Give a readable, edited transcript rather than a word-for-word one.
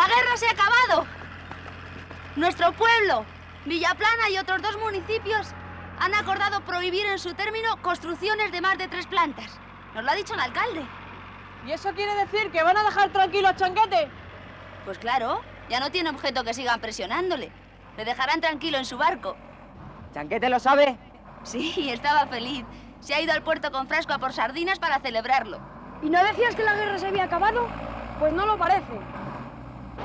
¡La guerra se ha acabado! Nuestro pueblo, Villaplana y otros 2 municipios han acordado prohibir en su término construcciones de más de 3 plantas. Nos lo ha dicho el alcalde. ¿Y eso quiere decir que van a dejar tranquilo a Chanquete? Pues claro, ya no tiene objeto que sigan presionándole. Le dejarán tranquilo en su barco. ¿Chanquete lo sabe? Sí, estaba feliz. Se ha ido al puerto con Frasco a por sardinas para celebrarlo. ¿Y no decías que la guerra se había acabado? Pues no lo parece.